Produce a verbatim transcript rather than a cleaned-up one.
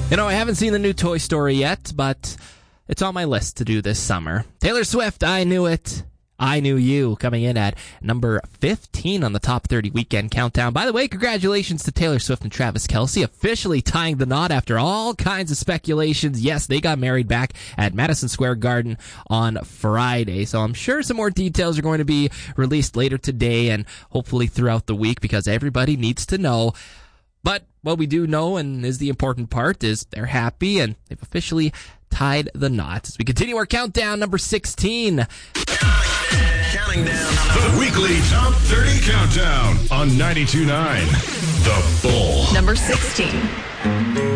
You know, I haven't seen the new Toy Story yet, but it's on my list to do this summer. Taylor Swift, I Knew It. I Knew You, coming in at number fifteen on the top thirty weekend countdown. By the way, congratulations to Taylor Swift and Travis Kelce, officially tying the knot after all kinds of speculations. Yes, they got married back at Madison Square Garden on Friday, so I'm sure some more details are going to be released later today and hopefully throughout the week, because everybody needs to know. But what we do know, and is the important part, is they're happy and they've officially tied the knot. As we continue our countdown, number sixteen. Counting down. The weekly top thirty countdown on ninety-two point nine The Bull. Number sixteen.